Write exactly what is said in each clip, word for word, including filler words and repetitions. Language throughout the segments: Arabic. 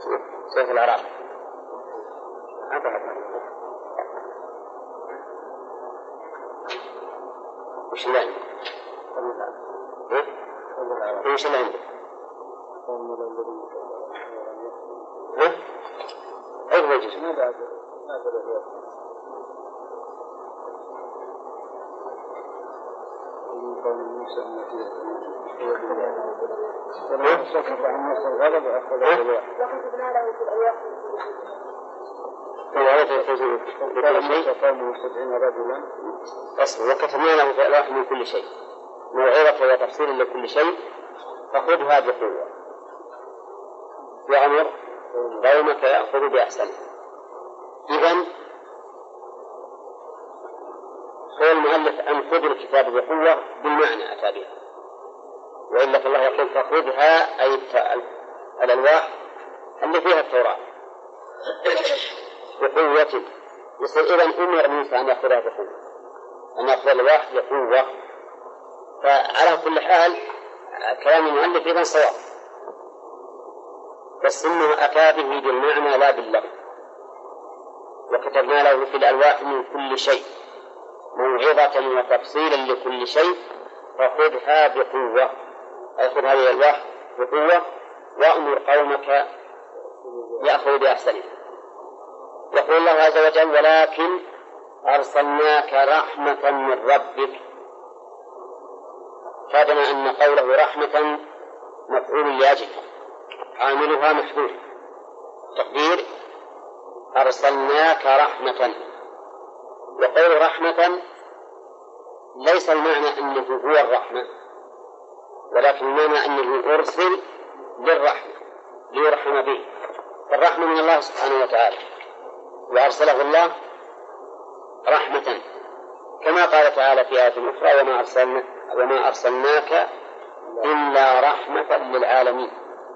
سورة الأعراف. وش اللي عندك؟ وش اللي عندك؟ ها؟ أي وجه؟ أصل وكتبنا له في الألواح من كل شيء موعظة وتفصيل لكل شيء فخذها بقوة وأمر قومك يأخذ بأحسنه. إذن قول المؤلف أن خذ الكتاب بقوة بالمعنى أتى بها، وإلا فالله يقول فخذها أي الألواح اللي فيها التوراة بقوة. يصير إذن أمر موسى أن يأخذها بقوة، أن يأخذ الألواح بقوة. فعلى كل حال كلام المؤلف إذن صواب، بس إنه أتى به بالمعنى لا باللفظ. وكتبنا له في الألواح من كل شيء موعظة وتفصيلا لكل شيء فخذها بقوة، أي خذ هذه الألواح بقوة وأمر قومك يأخذ بأحسنه. يقول الله عز وجل ولكن أرسلناك رحمة من ربك، فادنا أن قوله رحمة مفعول لأجله عاملها محذوف، تقدير أرسلناك رحمة. وقول رحمة ليس المعنى أنه هو الرحمة، ولكن المعنى أنه أرسل للرحمة ليرحم به. فالرحمة من الله سبحانه وتعالى، وأرسله الله رحمة، كما قال تعالى في آية أخرى وما أرسلنا وما أرسلناك إلا رحمة للعالمين.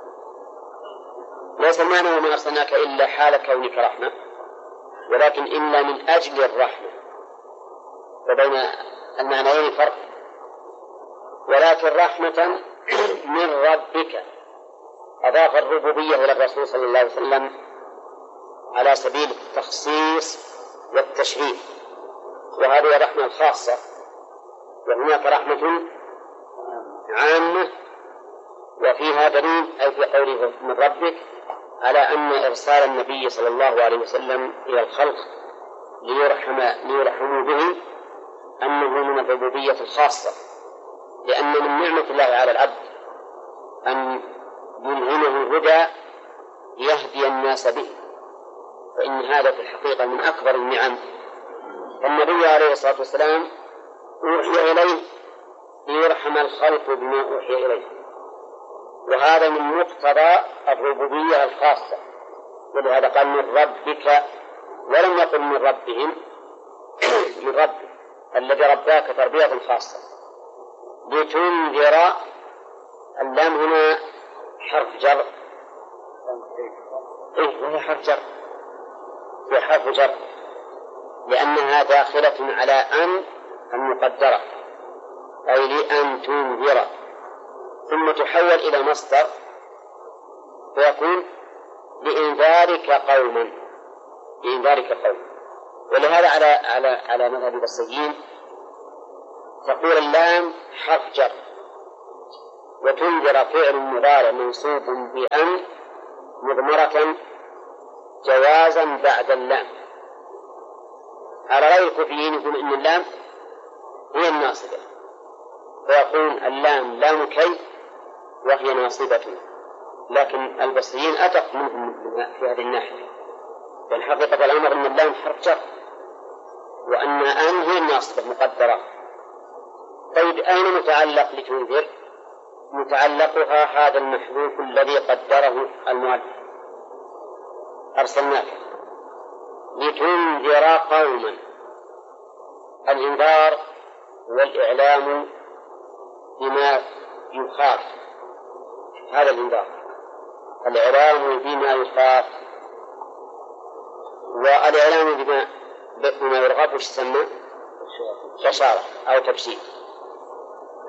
ليس المعنى وما أرسلناك إلا حال كونك رحمة، ولكن إلا من أجل الرحمة، وبين المعنيين فرق. ولكن رحمة من ربك أضاف الربوبية إلى الرسول صلى الله عليه وسلم على سبيل التخصيص والتشريف، وهذه الرحمة الخاصة. وهناك رحمة عامة، وفيها دليل أي في قوله من ربك على أن إرسال النبي صلى الله عليه وسلم إلى الخلق ليرحم ليرحموا به أنه من الربوبية الخاصة، لأن من نعمة الله على العبد أن يلهمه الهدى ليهدي الناس به، فإن هذا في الحقيقة من أكبر النعم. فالنبي عليه الصلاة والسلام أوحي إليه ليرحم الخلق بما أوحي إليه، وهذا من مقتضى الربوبية الخاصة، ولهذا قال من ربك ولم يقل من ربهم من ربك الذي رباك تربية خاصة. لتنذر، اللام هنا حرف جر، إيه وهي حرف جر، هي حرف جر لأنها داخلة على أن المقدرة، أي لأن تنذر، ثم تحول إلى مصدر فيكون لإنذارك قوما، لإنذارك قوما. ولهذا على على على مذهب البصريين تقول اللام حرف جر، وتنذر فعل مضارع منصوب بأن مضمرة جوازا بعد اللام. على رأي الكوفيين يقول إن اللام هي الناصبة، فيقول اللام لام كي وهي ناصبة، لكن البصريين أدق منهم في هذه الناحية، بل حقيقة الأمر أن اللام حرف جر وأن أن هي الناصبة مقدرة. طيب أين متعلق لتنذر؟ متعلقها هذا المحذوف الذي قدره المؤلف أرسلناك لتنذر قوما. الإنذار والإعلام بما يخاف، هذا الإنذار الإعلام بما يخاف، والإعلام بما بما يرغب وش يسمى بشارة أو تبشير.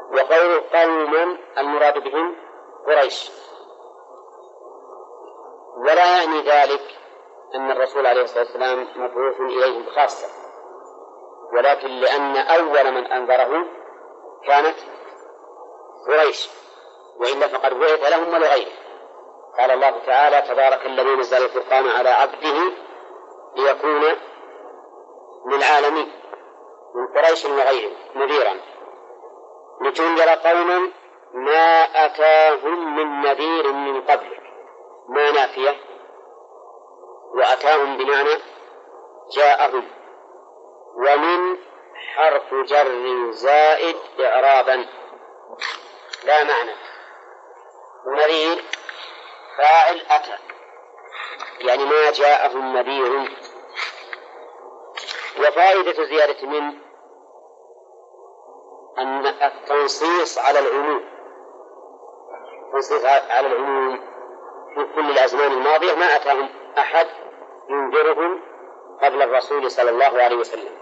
وقول قوما المراد بهم قريش، ولا يعني ذلك أن الرسول عليه الصلاة والسلام مبعوث إليهم خاصة، ولكن لأن أول من أنذره كانت قريش، وإلا فقد بعث لهم ولغيره. قال الله تعالى: تبارك الذي نزل الفرقان على عبده ليكون للعالمين من قريش وغيرهم نذيرا لتنذر قوما ما أتاهم من نذير من قبلك. ما نافية، وأتاهم بمعنى جاءهم، ومن حرف جر زائد إعرابا لا معنى. ونذير فاعل أتى، يعني ما جاءهم نذير. وفائدة زيادة من أن التنصيص على العموم، التنصيص على العموم في كل الأزمان الماضية ما أتاهم أحد ينذرهم قبل الرسول صلى الله عليه وسلم.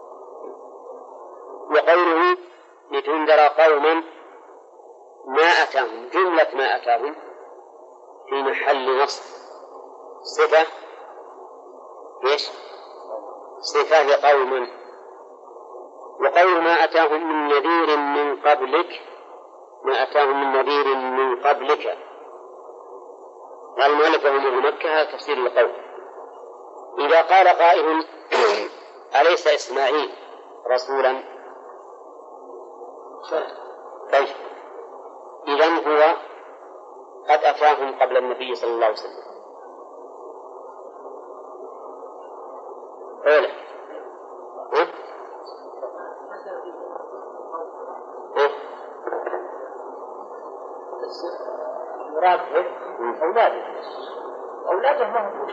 وقوله لتنذر قوما ما أتاهم، جملة ما أتاهم في محل نصب صفة إيش؟ صفة لقوم. وقول ما أتاهم من نذير من قبلك، ما أتاهم من نذير من قبلك، قال المؤلف وهم مكة، هذا تفسير القول. إذا قال قائل: أليس إسماعيل رسولا؟ طيب، إذن هو قد أتاهم قبل النبي صلى الله عليه وسلم. أولا ها؟ ها؟ مراده أولاده أولاده ما هم،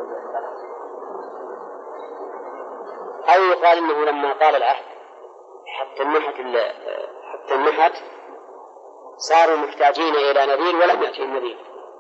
أو يقال إنه لما طال العهد حتى النحت حتى النحت صاروا محتاجين إلى نذير ولم يأتي النذير،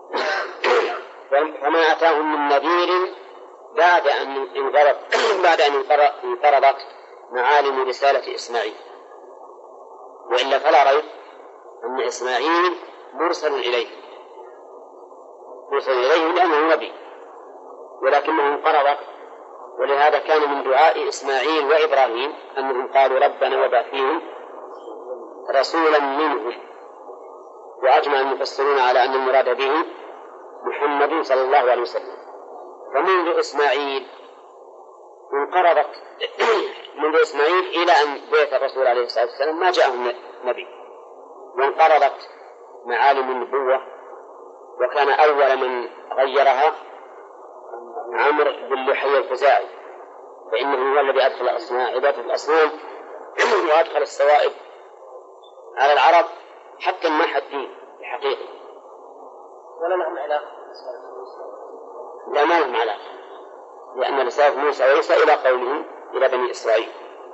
فما أتاهم من نذير بعد أن انقرض بعد أن انقرضت معالم رسالة إسماعيل. وإلا فلا ريب أن إسماعيل مرسل إليه مرسل إليه لأنه نبي، ولكنه انقرضت. ولهذا كان من دعاء إسماعيل وإبراهيم أنهم قالوا: ربنا وابعث فيهم رسولا منهم. وأجمع المفسرون على أن المراد به محمد صلى الله عليه وسلم. فمنذ إسماعيل انقرضت منذ إسماعيل إلى أن بعث الرسول عليه الصلاة والسلام ما جاءهم نبي، وانقرضت معالم النبوة. وكان أول من غيرها عمرو بن لحي الخزاعي، فإنه هو الذي أدخل الأصنام عبادة الأصنام وأدخل السوائب على العرب حتى ما حد فيه بحقيقة. ولا لهم علاقة؟ لا، ما لهم علاقة، لأن رسالة موسى وعيسى إلى قوله إلى بني إسرائيل: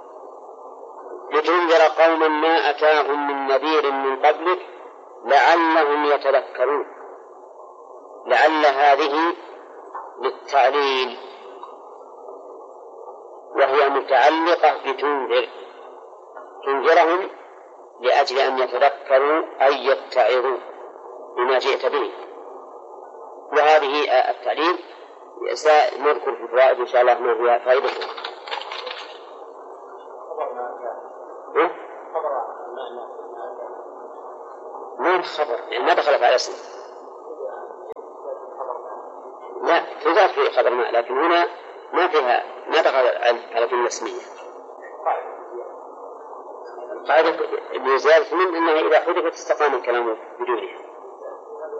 لتنذر قوما ما أتاهم من نذير من قبلك لعلهم يتذكرون. لعل هذه للتعليل، وهي متعلقة بتنذر، تنذرهم لأجل أن يتذكروا أي يتعظوا بما جئت به. وهذه التعليل سنذكر في الفوائد إن شاء الله ما فيها فائدته. ما الخبر يعني ما دخل على اسم، لا تزاد في خبر ما، لكن هنا ما فيها ما دخل على كلمة اسمية. قاعدة بزيادة من أنها إذا حذفت استقام الكلام بدونها.